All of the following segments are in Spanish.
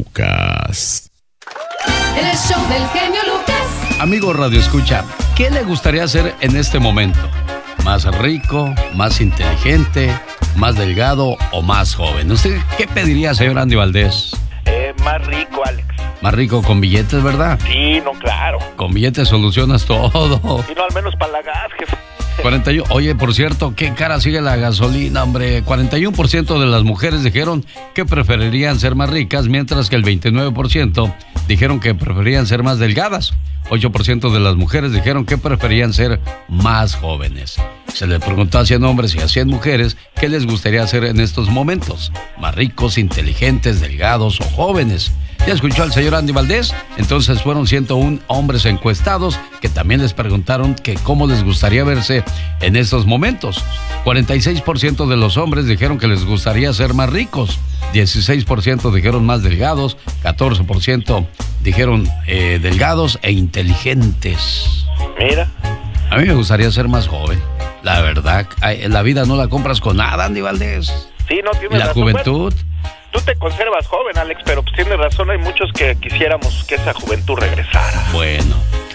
Lucas. El show del genio Lucas. Amigo Radio Escucha, ¿qué le gustaría hacer en este momento? ¿Más rico, más inteligente, más delgado o más joven? ¿Usted qué pediría, señor Andy Valdés? Más rico, Alex. Más rico con billetes, ¿verdad? Sí, no, claro. Con billetes solucionas todo. Y no, al menos para la gas, jefe. 41. Oye, por cierto, qué cara sigue la gasolina, hombre. 41% de las mujeres dijeron que preferirían ser más ricas, mientras que el 29% dijeron que preferían ser más delgadas. 8% de las mujeres dijeron que preferían ser más jóvenes. Se les preguntó a 100 hombres y a 100 mujeres qué les gustaría hacer en estos momentos. Más ricos, inteligentes, delgados o jóvenes. ¿Ya escuchó al señor Andy Valdés? Entonces fueron 101 hombres encuestados que también les preguntaron que cómo les gustaría verse en estos momentos. 46% de los hombres dijeron que les gustaría ser más ricos. 16% dijeron más delgados. 14% dijeron delgados e inteligentes. Mira. A mí me gustaría ser más joven. La verdad, la vida no la compras con nada, Andy Valdés. Sí, no tienes ¿Y la razón. juventud? Tú te conservas joven, Alex, pero pues tienes razón, hay muchos que quisiéramos que esa juventud regresara. Bueno.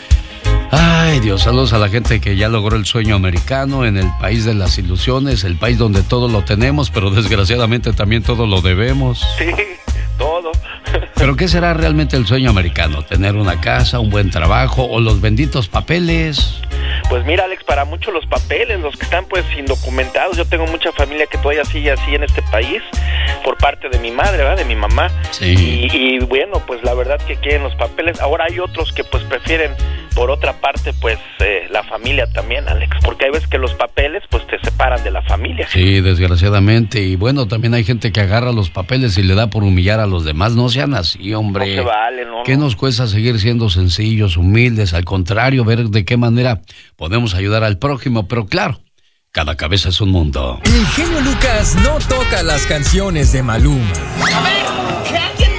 Ay, Dios, saludos a la gente que ya logró el sueño americano en el país de las ilusiones, el país donde todo lo tenemos, pero desgraciadamente también todo lo debemos. Sí, todo. ¿Pero qué será realmente el sueño americano? ¿Tener una casa, un buen trabajo o los benditos papeles? Pues mira, Alex, para muchos los papeles, los que están pues indocumentados, yo tengo mucha familia que todavía sigue así en este país, por parte de mi madre, ¿verdad? De mi mamá. Sí. Y bueno, pues la verdad que quieren los papeles. Ahora hay otros que pues prefieren, por otra parte, pues la familia también, Alex, porque hay veces que los papeles pues te separan de la familia. Sí, desgraciadamente. Y bueno, también hay gente que agarra los papeles y le da por humillar a los demás. No sean así, hombre. No se vale, ¿no? ¿Qué nos cuesta seguir siendo sencillos, humildes? Al contrario, ver de qué manera podemos ayudar al prójimo. Pero claro, cada cabeza es un mundo. El genio Lucas no toca las canciones de Maluma. A ver, que alguien